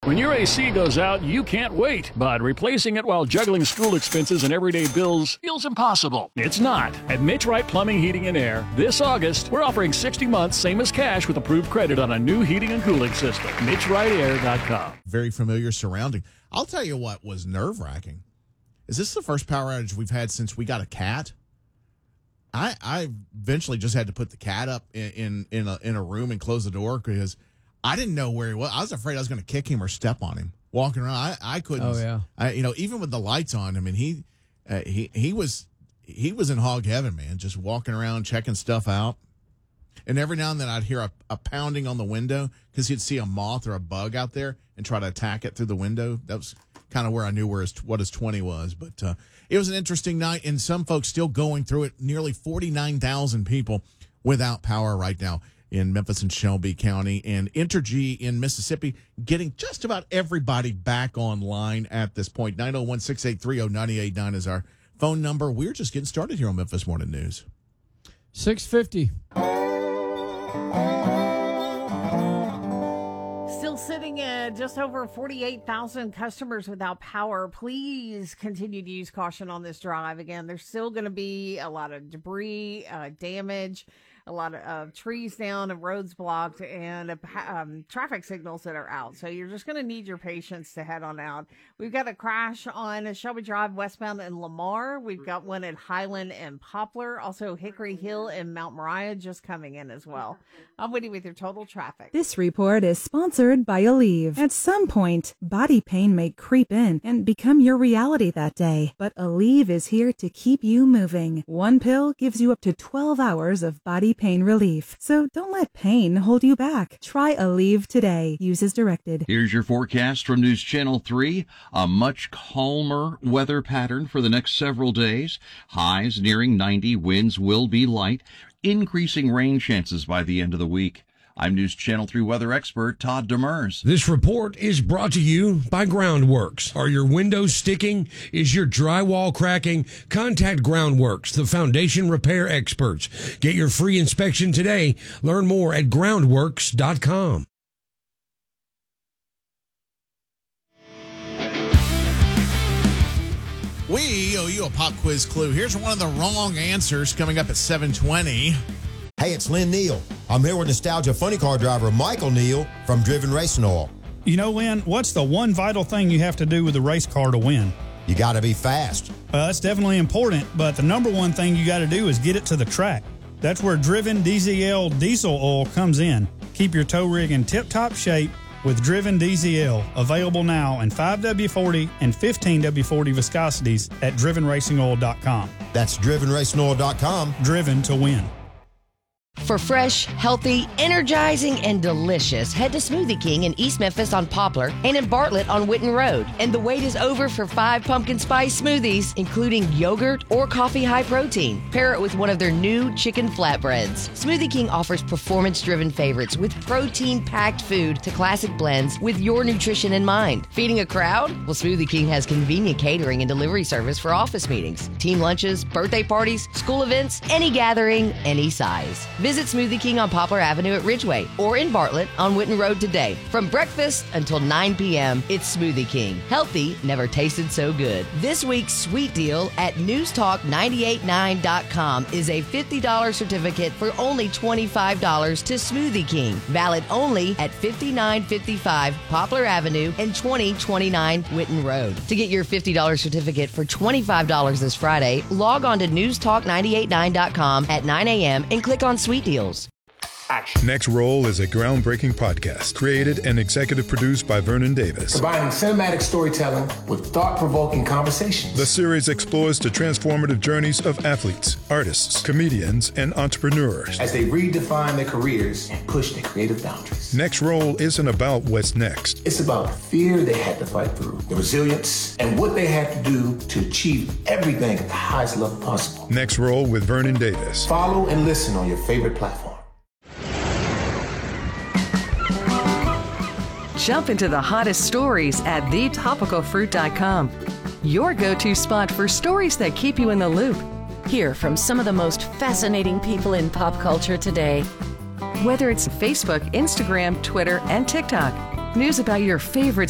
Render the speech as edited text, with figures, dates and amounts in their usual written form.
When your AC goes out, you can't wait, but replacing it while juggling school expenses and everyday bills feels impossible. It's not. At Mitch Wright Plumbing, Heating, and Air, this August, we're offering 60 months, same as cash, with approved credit on a new heating and cooling system. MitchWrightAir.com. Very familiar surrounding. I'll tell you what was nerve-wracking. Is this the first power outage we've had since we got a cat? I eventually just had to put the cat up in a room and close the door because I didn't know where he was. I was afraid I was going to kick him or step on him walking around. I couldn't. Oh yeah. Even with the lights on, I mean, he was in hog heaven, man. Just walking around checking stuff out, and every now and then I'd hear a pounding on the window because he'd see a moth or a bug out there and try to attack it through the window. That was kind of where I knew what his 20 was. But it was an interesting night, and some folks still going through it. Nearly 49,000 people without power right now in Memphis and Shelby County, and Entergy in Mississippi getting just about everybody back online at this point. 901-683-0989 is our phone number. We're just getting started here on Memphis Morning News. 650. Still sitting at just over 48,000 customers without power. Please continue to use caution on this drive. Again, there's still going to be a lot of debris, damage, a lot of trees down and roads blocked, and traffic signals that are out. So you're just going to need your patience to head on out. We've got a crash on Shelby Drive westbound in Lamar. We've got one at Highland and Poplar. Also Hickory Hill and Mount Moriah just coming in as well. I'm waiting with your total traffic. This report is sponsored by Aleve. At some point, body pain may creep in and become your reality that day. But Aleve is here to keep you moving. One pill gives you up to 12 hours of body pain relief. So don't let pain hold you back. Try Aleve today. Use as directed. Here's your forecast from News Channel 3. A much calmer weather pattern for the next several days. Highs nearing 90. Winds will be light. Increasing rain chances by the end of the week. I'm News Channel 3 weather expert Todd Demers. This report is brought to you by Groundworks. Are your windows sticking? Is your drywall cracking? Contact Groundworks, the foundation repair experts. Get your free inspection today. Learn more at groundworks.com. We owe you a pop quiz clue. Here's one of the wrong answers coming up at 7:20. Hey, it's Lynn Neal. I'm here with Nostalgia Funny Car driver Michael Neal from Driven Racing Oil. You know, Lynn, what's the one vital thing you have to do with a race car to win? You got to be fast. That's definitely important, but the number one thing you got to do is get it to the track. That's where Driven DZL diesel oil comes in. Keep your tow rig in tip-top shape with Driven DZL, available now in 5W40 and 15W40 viscosities at drivenracingoil.com. That's drivenracingoil.com. Driven to win. For fresh, healthy, energizing, and delicious, head to Smoothie King in East Memphis on Poplar and in Bartlett on Witten Road. And the wait is over for 5 pumpkin spice smoothies, including yogurt or coffee high protein. Pair it with one of their new chicken flatbreads. Smoothie King offers performance-driven favorites with protein-packed food to classic blends with your nutrition in mind. Feeding a crowd? Well, Smoothie King has convenient catering and delivery service for office meetings, team lunches, birthday parties, school events, any gathering, any size. Visit Smoothie King on Poplar Avenue at Ridgeway or in Bartlett on Witten Road today. From breakfast until 9 p.m., it's Smoothie King. Healthy never tasted so good. This week's sweet deal at newstalk989.com is a $50 certificate for only $25 to Smoothie King. Valid only at 5955 Poplar Avenue and 2029 Witten Road. To get your $50 certificate for $25 this Friday, log on to newstalk989.com at 9 a.m. and click on Sweet Deals. Action. Next Roll is a groundbreaking podcast created and executive produced by Vernon Davis. Combining cinematic storytelling with thought-provoking conversations. The series explores the transformative journeys of athletes, artists, comedians, and entrepreneurs as they redefine their careers and push their creative boundaries. Next Roll isn't about what's next. It's about the fear they had to fight through, the resilience, and what they had to do to achieve everything at the highest level possible. Next Roll with Vernon Davis. Follow and listen on your favorite platform. Jump into the hottest stories at thetopicalfruit.com. Your go-to spot for stories that keep you in the loop. Hear from some of the most fascinating people in pop culture today. Whether it's Facebook, Instagram, Twitter, and TikTok, news about your favorite